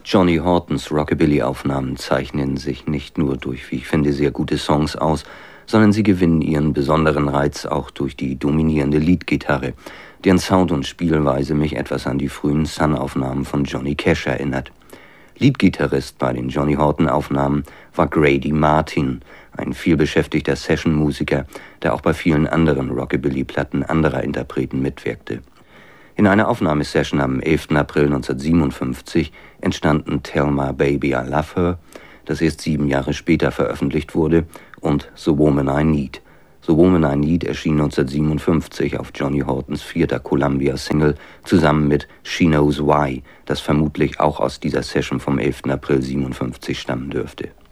Johnny Hortons Rockabilly-Aufnahmen zeichnen sich nicht nur durch, wie ich finde, sehr gute Songs aus, sondern sie gewinnen ihren besonderen Reiz auch durch die dominierende Leadgitarre, deren Sound und Spielweise mich etwas an die frühen Sun-Aufnahmen von Johnny Cash erinnert. Leadgitarrist bei den Johnny Horton-Aufnahmen war Grady Martin, ein vielbeschäftigter Session-Musiker, der auch bei vielen anderen Rockabilly-Platten anderer Interpreten mitwirkte. In einer Aufnahmesession am 11. April 1957 entstanden Tell My Baby I Love Her, das erst 7 Jahre später veröffentlicht wurde, und The Woman I Need. The Woman I Need erschien 1957 auf Johnny Hortons 4. Columbia-Single zusammen mit She Knows Why, das vermutlich auch aus dieser Session vom 11. April 1957 stammen dürfte.